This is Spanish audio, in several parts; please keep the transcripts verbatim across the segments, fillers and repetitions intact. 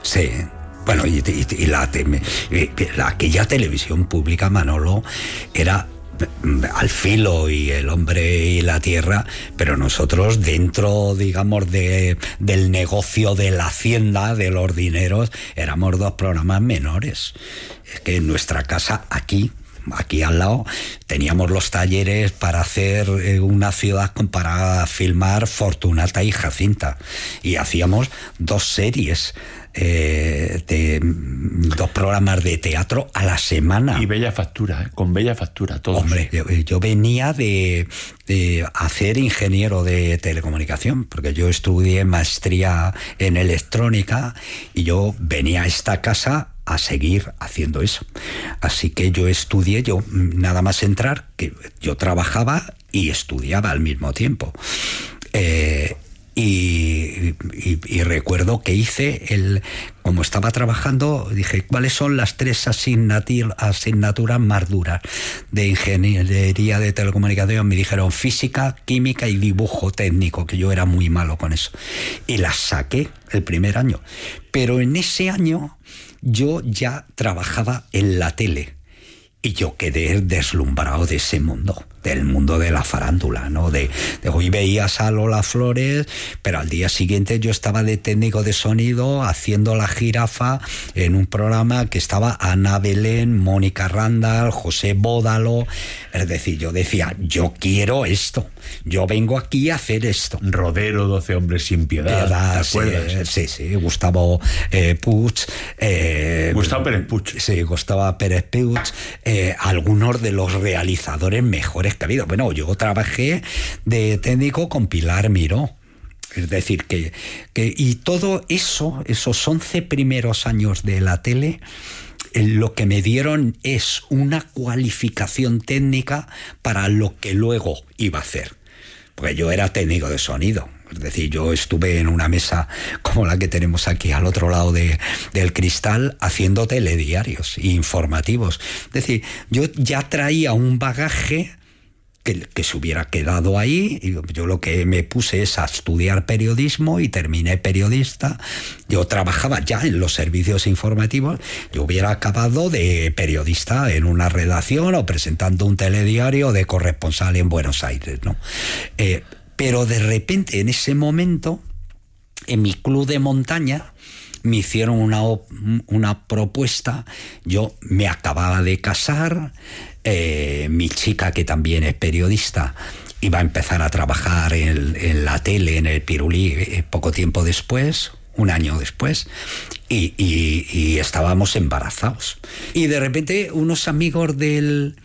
Sí. Bueno, y, y, y la, la aquella televisión pública, Manolo, era Al Filo y El Hombre y la Tierra, pero nosotros dentro, digamos, de, del negocio de la hacienda, de los dineros, éramos dos programas menores. Es que en nuestra casa, aquí, aquí al lado, teníamos los talleres para hacer una ciudad, para filmar Fortunata y Jacinta, y hacíamos dos series, eh, de dos programas de teatro a la semana. Y bella factura, ¿eh? Con bella factura, todos. Hombre, yo, yo venía de, de hacer ingeniero de telecomunicación, porque yo estudié maestría en electrónica y yo venía a esta casa a seguir haciendo eso. Así que yo estudié, yo nada más entrar, que yo trabajaba y estudiaba al mismo tiempo. Eh, y, y, y recuerdo que hice, el, como estaba trabajando, dije, ¿cuáles son las tres asignatir, asignaturas más duras de ingeniería de telecomunicación? Me dijeron física, química y dibujo técnico, que yo era muy malo con eso. Y las saqué el primer año. Pero en ese año yo ya trabajaba en la tele y yo quedé deslumbrado de ese mundo, del mundo de la farándula, ¿no? De, de hoy veías a Lola Flores, pero al día siguiente yo estaba de técnico de sonido haciendo La Jirafa en un programa que estaba Ana Belén, Mónica Randall, José Bódalo. Es decir, yo decía, yo quiero esto, yo vengo aquí a hacer esto. Rodero, doce hombres sin piedad, piedad ¿te acuerdas? Sí, sí, sí. Gustavo eh, Puig. Eh, Gustavo Pérez Puig. Sí, Gustavo Pérez Puig. Eh, algunos de los realizadores mejores que ha habido. Bueno, yo trabajé de técnico con Pilar Miró. Es decir, que, que y todo eso, esos once primeros años de la tele, lo que me dieron es una cualificación técnica para lo que luego iba a hacer. Porque yo era técnico de sonido. Es decir, yo estuve en una mesa como la que tenemos aquí al otro lado de, del cristal haciendo telediarios e informativos. Es decir, yo ya traía un bagaje que, que se hubiera quedado ahí. Y yo lo que me puse es a estudiar periodismo y terminé periodista. Yo trabajaba ya en los servicios informativos. Yo hubiera acabado de periodista en una redacción o presentando un telediario de corresponsal en Buenos Aires, ¿no? Eh, Pero de repente, en ese momento, en mi club de montaña, me hicieron una, una propuesta. Yo me acababa de casar, eh, mi chica, que también es periodista, iba a empezar a trabajar en, en la tele, en el Pirulí, eh, poco tiempo después, un año después, y, y, y estábamos embarazados. Y de repente, unos amigos del...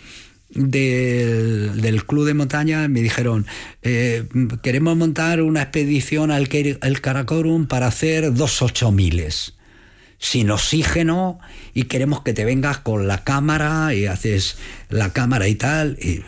Del, del club de montaña me dijeron, eh, queremos montar una expedición al el Karakorum para hacer dos ocho miles sin oxígeno y queremos que te vengas con la cámara y haces la cámara y tal. Y,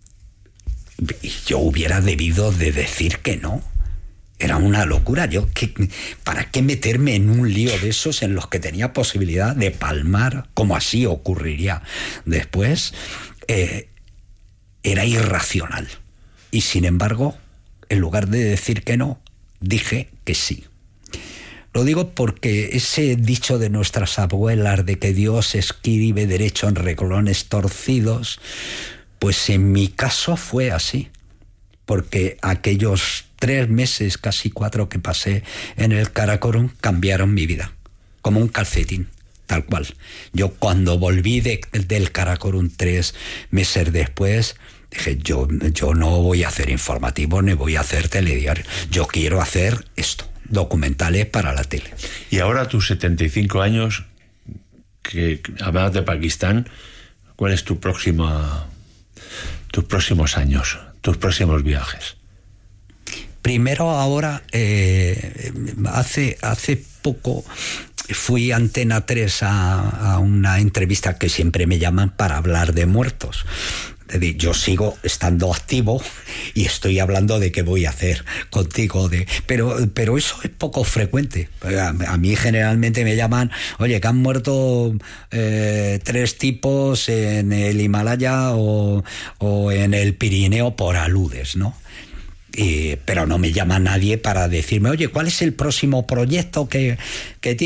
y yo hubiera debido de decir que no. Era una locura. Yo, ¿qué, ¿para qué meterme en un lío de esos en los que tenía posibilidad de palmar, como así ocurriría después? Eh, era irracional. Y sin embargo, en lugar de decir que no, dije que sí. Lo digo porque ese dicho de nuestras abuelas de que Dios escribe derecho en renglones torcidos, pues en mi caso fue así. Porque aquellos tres meses, casi cuatro que pasé en el Karakorum cambiaron mi vida, como un calcetín. Tal cual. Yo cuando volví de, del Karakorum tres meses después, dije, yo, yo no voy a hacer informativos ni voy a hacer telediarios. Yo quiero hacer esto, documentales para la tele. Y ahora a tus setenta y cinco años, que hablabas de Pakistán, ¿cuál es tu próxima, tus próximos años, tus próximos viajes? Primero ahora, eh, hace, hace poco... fui a Antena tres a, a una entrevista que siempre me llaman para hablar de muertos. Es decir, yo sigo estando activo y estoy hablando de qué voy a hacer contigo. De, pero, pero eso es poco frecuente. A, a mí generalmente me llaman, oye, que han muerto eh, tres tipos en el Himalaya o, o en el Pirineo por aludes, ¿no? Eh, pero no me llama nadie para decirme, oye, ¿cuál es el próximo proyecto que, que tiene?